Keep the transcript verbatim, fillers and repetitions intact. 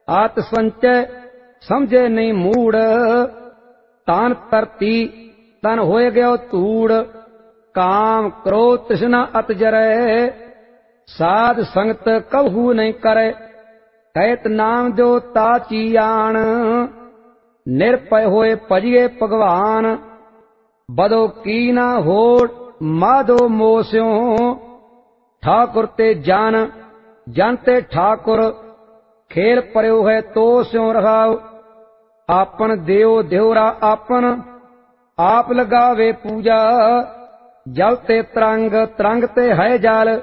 आत संचय समझे नहीं मूड़, तान धरती तन होए गयो धूड़। काम क्रोध तृष्णा अत जरै, साध संगत कबहू नहीं करे। कहत नाम जो ताची आन, निरपय होए भजिए भगवान। बदो की ना होड़ माधो मोस्यों, ठाकुर ते जान जानते ठाकुर। खेल परयो है तो स्यों रहाव, आपन देव देवरा आपन। आप लगावे पूजा, जल ते तरंग तरंग ते है जाल।